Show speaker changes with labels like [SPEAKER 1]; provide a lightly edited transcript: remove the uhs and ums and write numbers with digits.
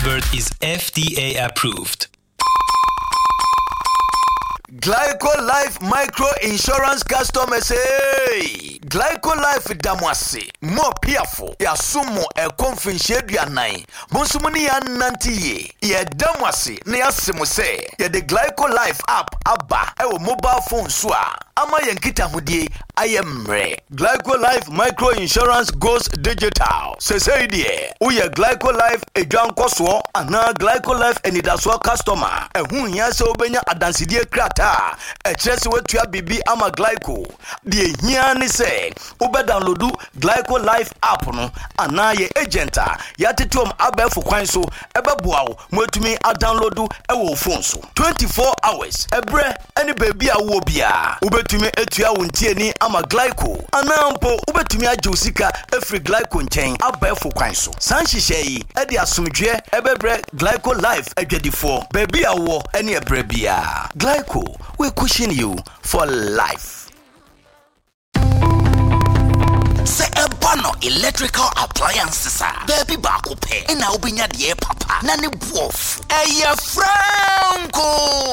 [SPEAKER 1] bird is FDA approved.
[SPEAKER 2] Glyco Life Micro Insurance customers, hey! Glyco Life damwase, more piafo, ya sumo e konfinshedi ya nai, monsumuni ya nantiye, ya damwase, ni ya simuse, ya de Glyco Life app aba, ewo mobile phone swa, ama yankita hudie, ayemre. Glyco Life Micro Insurance goes digital. Seseidie, uye Glyco Life ejan koswo, ana Glyco Life enidaswa customer, ehun yase obenya adansidie krata. Echesi wetua bibi ama Glyco die hia ni se ube downloadu Glyco Life app no ana ye agenta ya tetom abefo kwan so ebeboa wo mwetumi a downloadu ewo phone so 24 hours ebre any baby a wo bia ubetumi etua wo ntieni ama Glyco ana mpo ubetumi age usika efri Glyco nchen abefo kwan so sanhihye yi ede asomdwe ebebre Glyco Life adwadifo baby a wo ene ebre bia Glyco, we cushion you for life.
[SPEAKER 3] Say a bano electrical appliances, baby bakupe, and now be near the papa, Nanny Wolf, a Franco.